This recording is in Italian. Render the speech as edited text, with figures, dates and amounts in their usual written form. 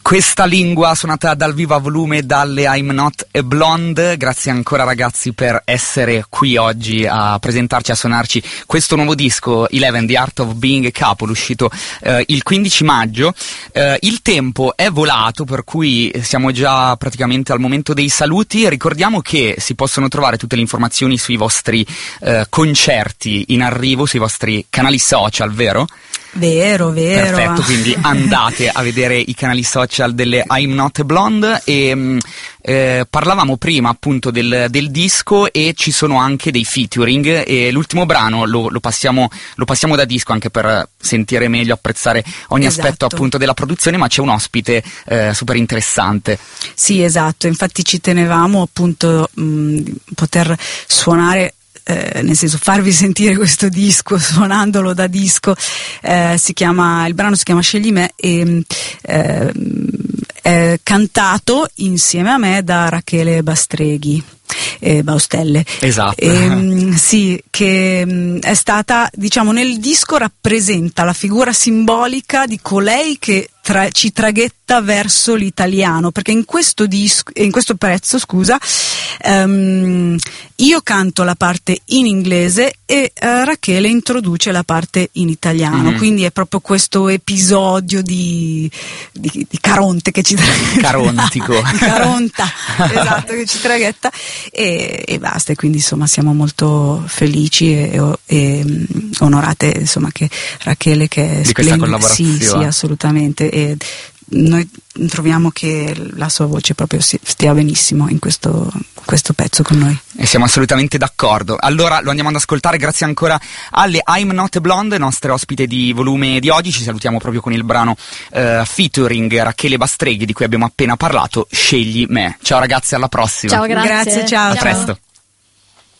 Questa lingua suonata dal vivo a volume dalle I'm Not a Blonde. Grazie ancora ragazzi per essere qui oggi a presentarci, a suonarci questo nuovo disco, Eleven, The Art of Being a Couple, uscito il 15 maggio. Il tempo è volato, per cui siamo già praticamente al momento dei saluti. Ricordiamo che si possono trovare tutte le informazioni sui vostri concerti in arrivo, sui vostri canali social, vero? Vero. Perfetto, quindi andate a vedere i canali social delle I'm Not a Blonde. E parlavamo prima appunto del disco, e ci sono anche dei featuring, e l'ultimo brano lo passiamo da disco anche per sentire meglio, apprezzare ogni aspetto appunto della produzione, ma c'è un ospite super interessante. Sì, esatto, infatti ci tenevamo appunto poter suonare, nel senso farvi sentire questo disco suonandolo da disco. Il brano si chiama Scegli me e è cantato insieme a me da Rachele Baustelle. Esatto. Sì, che è stata, diciamo, nel disco rappresenta la figura simbolica di colei che ci traghetta verso l'italiano, perché in questo pezzo, io canto la parte in inglese e Rachele introduce la parte in italiano, quindi è proprio questo episodio di Caronte che ci Carontico. di Caronta, esatto, che ci traghetta e basta. E quindi insomma siamo molto felici e onorate, insomma, che Rachele, che è di questa collaborazione. Sì, assolutamente. E noi troviamo che la sua voce proprio stia benissimo in questo pezzo con noi. E siamo assolutamente d'accordo. Allora lo andiamo ad ascoltare. Grazie ancora alle I'm Not a Blonde, nostre ospite di volume di oggi. Ci salutiamo proprio con il brano featuring Rachele Bastreghi, di cui abbiamo appena parlato, Scegli me. Ciao ragazzi, alla prossima. Ciao, grazie. Ciao. A presto.